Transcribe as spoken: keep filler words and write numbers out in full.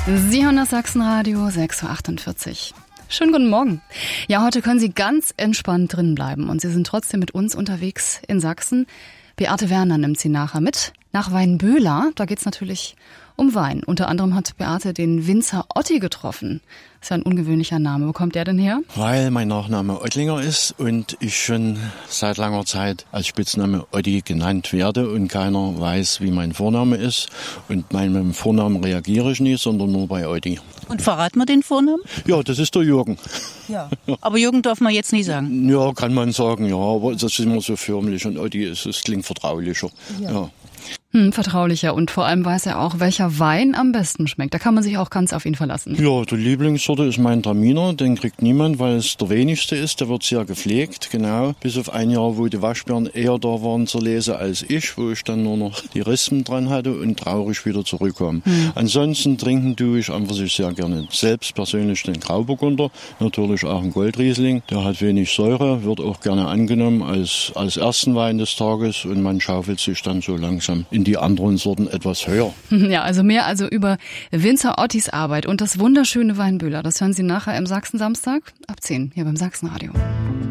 Sie hören das Sachsenradio sechs Uhr achtundvierzig. Schönen guten Morgen. Ja, heute können Sie ganz entspannt drin bleiben und Sie sind trotzdem mit uns unterwegs in Sachsen. Beate Werner nimmt Sie nachher mit nach Weinböhler. Da geht's natürlich um Wein. Unter anderem hat Beate den Winzer Otti getroffen. Das ist ja ein ungewöhnlicher Name. Wo kommt der denn her? Weil mein Nachname Ottlinger ist und ich schon seit langer Zeit als Spitzname Otti genannt werde und keiner weiß, wie mein Vorname ist. Und meinem Vornamen reagiere ich nicht, sondern nur bei Otti. Und verraten wir den Vornamen? Ja, das ist der Jürgen. Ja. Aber Jürgen darf man jetzt nie sagen? Ja, kann man sagen, ja. Aber das ist immer so förmlich und Otti ist, es klingt vertraulicher. Ja. ja. Hm, vertraulicher und vor allem weiß er auch, welcher Wein am besten schmeckt. Da kann man sich auch ganz auf ihn verlassen. Ja, die Lieblingssorte ist mein Traminer. Den kriegt niemand, weil es der wenigste ist. Der wird sehr gepflegt, genau. Bis auf ein Jahr, wo die Waschbären eher da waren zur Lese als ich, wo ich dann nur noch die Rispen dran hatte und traurig wieder zurückkam. Hm. Ansonsten trinken tue ich einfach sich sehr gerne selbst persönlich den Grauburgunder. Natürlich auch ein Goldriesling. Der hat wenig Säure, wird auch gerne angenommen als, als ersten Wein des Tages und man schaufelt sich dann so langsam in die anderen Sorten etwas höher. Ja, also mehr also über Winzer Ottis Arbeit und das wunderschöne Weinböhler. Das hören Sie nachher im Sachsen-Samstag ab zehn hier beim Sachsenradio.